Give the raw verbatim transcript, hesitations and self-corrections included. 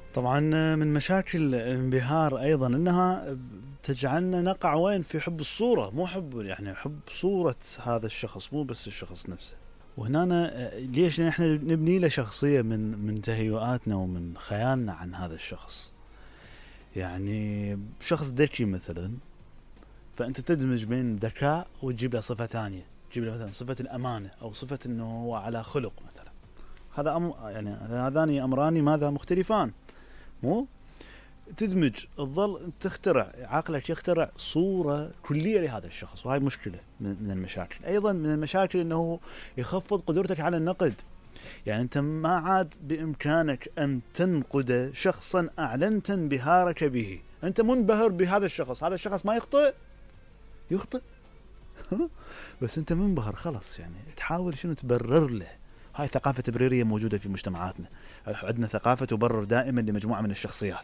طبعا من مشاكل الانبهار ايضا انها تجعلنا نقع وين في حب الصورة، مو حب يعني حب صورة هذا الشخص، مو بس الشخص نفسه. وهنا ليش نحن نبني له شخصية من من تهيؤاتنا ومن خيالنا عن هذا الشخص. يعني شخص ذكي مثلا، فانت تدمج بين ذكاء وتجيب له صفة ثانية، تجيب له مثلا صفة الامانة او صفة انه هو على خلق مثلا. هذا أم يعني هذان امران ماذا مختلفان، مو تدمج تظل تخترع، عقلك يخترع صورة كلية لهذا الشخص، وهاي مشكلة من المشاكل. أيضا من المشاكل أنه يخفض قدرتك على النقد. يعني أنت ما عاد بإمكانك أن تنقد شخصا أعلنت انبهارك به. أنت منبهر بهذا الشخص، هذا الشخص ما يخطئ، يخطئ بس أنت منبهر خلص، يعني تحاول شنو تبرر له. هاي ثقافة تبريرية موجودة في مجتمعاتنا. عندنا ثقافة تبرر دائما لمجموعة من الشخصيات.